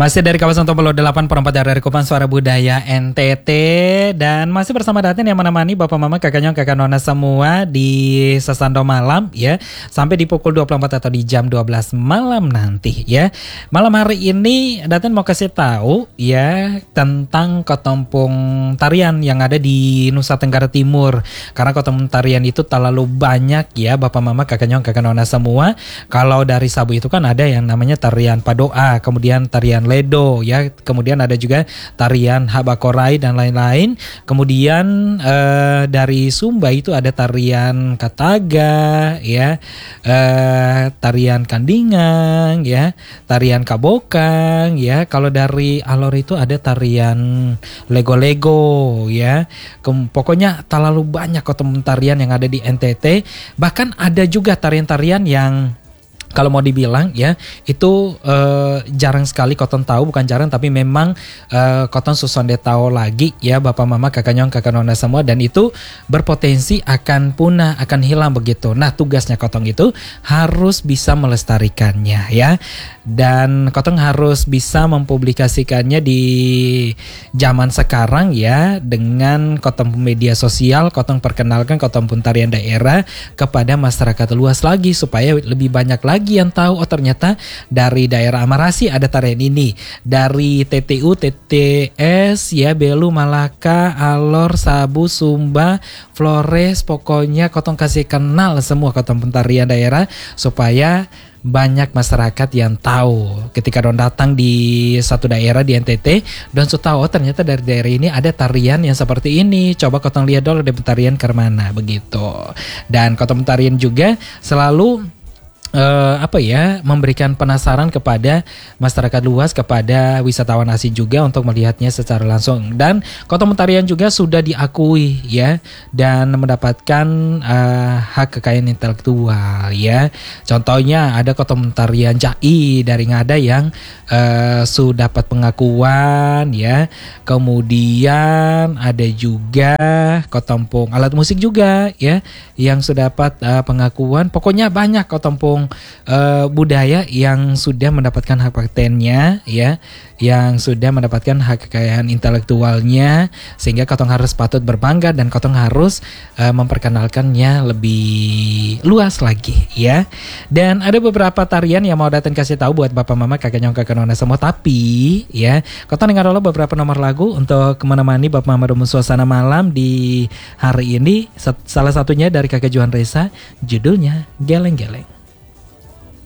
Masih dari kawasan Tompelo 8/4 dari Kupang Suara Budaya NTT. Dan masih bersama Datin yang menemani Bapak Mama, Kakak Nyong, Kakak Nona semua di Sesando Malam ya. Sampai di pukul 24 atau di jam 12 malam nanti ya. Malam hari ini Datin mau kasih tahu ya tentang kotompung tarian yang ada di Nusa Tenggara Timur. Karena kotompung tarian itu terlalu banyak ya Bapak Mama, Kakak Nyong, Kakak Nona semua. Kalau dari Sabu itu kan ada yang namanya tarian Padoa, kemudian tarian Ledo ya, kemudian ada juga tarian Habakorai dan lain-lain. Kemudian dari Sumba itu ada tarian Kataga ya, tarian Kandingang ya, tarian Kabokang ya. Kalau dari Alor itu ada tarian Lego-Lego ya. Pokoknya terlalu banyak kotompung tarian yang ada di NTT. Bahkan ada juga tarian-tarian yang kalau mau dibilang ya itu jarang sekali Koton tahu, bukan jarang tapi memang Koton susonde tahu lagi ya Bapak Mama, Kakak Nyong, Kakak Nona semua, dan itu berpotensi akan punah, akan hilang begitu. Nah tugasnya Koton itu harus bisa melestarikannya ya, dan Koton harus bisa mempublikasikannya di zaman sekarang ya dengan Koton media sosial. Koton perkenalkan Koton tarian daerah kepada masyarakat luas lagi supaya lebih banyak lagi yang tahu, oh ternyata dari daerah Amarasi ada tarian ini, dari TTU, TTS ya, Belu, Malaka, Alor, Sabu, Sumba, Flores, pokoknya Koton kasih kenal semua kotompung tarian daerah supaya banyak masyarakat yang tahu ketika don datang di satu daerah di NTT don su tahu, oh ternyata dari daerah ini ada tarian yang seperti ini, coba Koton lihat dulu ada tarian ke mana begitu. Dan kotompung tarian juga selalu memberikan penasaran kepada masyarakat luas, kepada wisatawan asing juga untuk melihatnya secara langsung. Dan kotompung tarian juga sudah diakui ya dan mendapatkan hak kekayaan intelektual ya. Contohnya ada kotompung tarian Jai dari Ngada yang sudah dapat pengakuan ya. Kemudian ada juga kotompung alat musik juga ya yang sudah dapat pengakuan. Pokoknya banyak kotompung budaya yang sudah mendapatkan hak patennya ya, yang sudah mendapatkan hak kekayaan intelektualnya, sehingga Koton harus patut berbangga dan Koton harus memperkenalkannya lebih luas lagi ya. Dan ada beberapa tarian yang mau datang kasih tahu buat Bapak Mama, Kakak Nyong, Kakak Nona semua, tapi ya Koton dengar dulu beberapa nomor lagu untuk menemani Bapak Mama dalam suasana malam di hari ini. Salah satunya dari Kakak Juan Reza, judulnya Geleng-Geleng.